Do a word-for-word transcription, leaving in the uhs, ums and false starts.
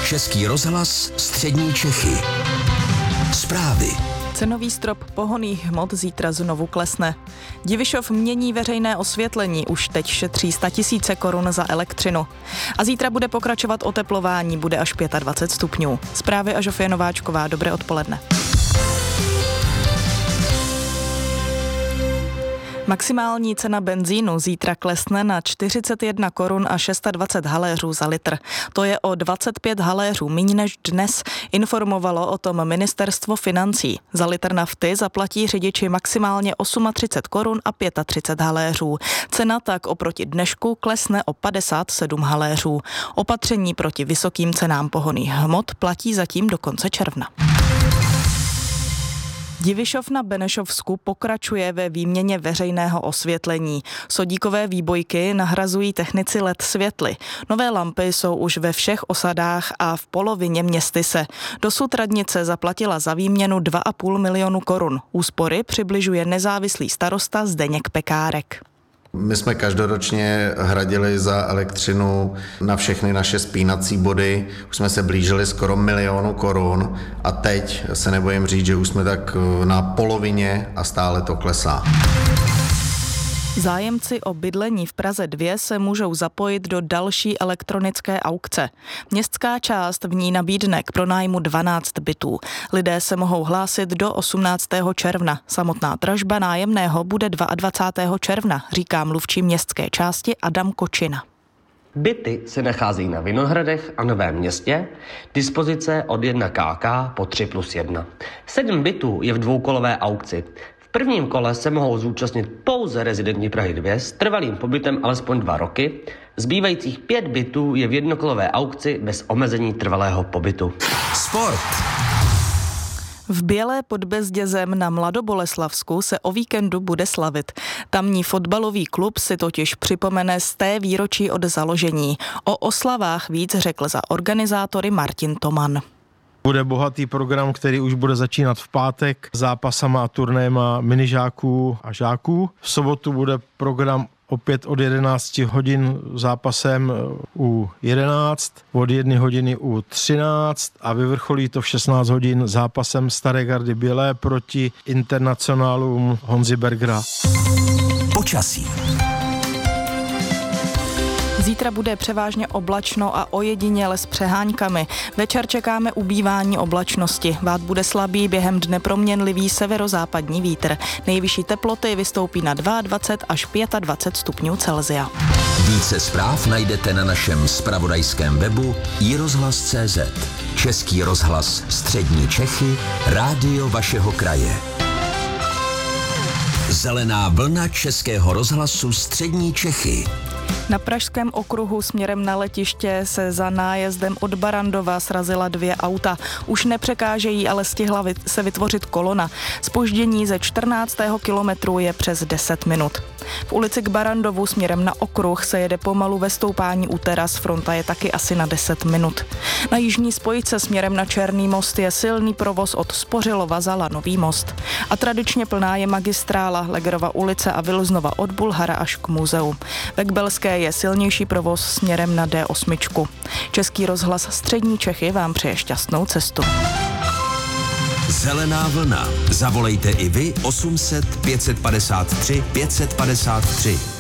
Český rozhlas Střední Čechy. Zprávy. Cenový strop pohonných hmot zítra znovu klesne. Divišov mění veřejné osvětlení, už teď šetří statisíce korun za elektřinu. A zítra bude pokračovat oteplování, bude až dvacet pět stupňů. Zprávy a Žofie Nováčková, dobré odpoledne. Maximální cena benzínu zítra klesne na čtyřicet jedna korun a dvacet šest haléřů za litr. To je o dvacet pět haléřů míň než dnes, informovalo o tom ministerstvo financí. Za litr nafty zaplatí řidiči maximálně třicet osm korun a třicet pět haléřů. Cena tak oproti dnešku klesne o padesát sedm haléřů. Opatření proti vysokým cenám pohonných hmot platí zatím do konce června. Divišov na Benešovsku pokračuje ve výměně veřejného osvětlení. Sodíkové výbojky nahrazují technici el é dé světly. Nové lampy jsou už ve všech osadách a v polovině městyse. Dosud radnice zaplatila za výměnu dva a půl milionu korun. Úspory přibližuje nezávislý starosta Zdeněk Pekárek. My jsme každoročně hradili za elektřinu na všechny naše spínací body. Už jsme se blížili skoro milionu korun a teď se nebojím říct, že už jsme tak na polovině a stále to klesá. Zájemci o bydlení v Praze dva se můžou zapojit do další elektronické aukce. Městská část v ní nabídne k pronájmu dvanáct bytů. Lidé se mohou hlásit do osmnáctého června. Samotná dražba nájemného bude dvacátého druhého června, říká mluvčí městské části Adam Kočina. Byty se nacházejí na Vinohradech a Novém Městě, dispozice od jedna ká ká po tři plus jedna. Sedm bytů je v dvoukolové aukci. V prvním kole se mohou zúčastnit pouze rezidenti Prahy dva s trvalým pobytem alespoň dva roky. Zbývajících pět bytů je v jednokolové aukci bez omezení trvalého pobytu. Sport. V Bělé pod Bezdězem na Mladoboleslavsku se o víkendu bude slavit. Tamní fotbalový klub si totiž připomene sté výročí od založení. O oslavách víc řekl za organizátory Martin Toman. Bude bohatý program, který už bude začínat v pátek zápasama a turnéma minižáků a žáků. V sobotu bude program opět od jedenácti hodin zápasem u jedenáct, od jedné hodiny u třináct a vyvrcholí to v šestnáct hodin zápasem Staré gardy Bělé proti internacionálům Honzy Bergera. Počasí. Zítra bude převážně oblačno a ojediněle s přeháňkami. Večer čekáme ubývání oblačnosti. Vád bude slabý, během dne proměnlivý severozápadní vítr. Nejvyšší teploty vystoupí na dvacet dva až dvacet pět stupňů Celsia. Více zpráv najdete na našem zpravodajském webu i rozhlas tečka cé zet. Český rozhlas Střední Čechy, rádio vašeho kraje. Zelená vlna Českého rozhlasu Střední Čechy. Na Pražském okruhu směrem na letiště se za nájezdem od Barandova srazila dvě auta. Už nepřekážejí, ale stihla se vytvořit kolona. Zpoždění ze čtrnáctého kilometru je přes deset minut. V ulici k Barandovu směrem na okruh se jede pomalu ve stoupání u teras, fronta je taky asi na deset minut. Na jižní spojce směrem na Černý most je silný provoz od Spořilova za Nový most. A tradičně plná je magistrála Legerova ulice a Vilznova od Bulhara až k muzeu. Ve Kbelské je silnější provoz směrem na dé osm. Český rozhlas Střední Čechy vám přeje šťastnou cestu. Zelená vlna. Zavolejte i vy osm set pět set padesát tři pět set padesát tři.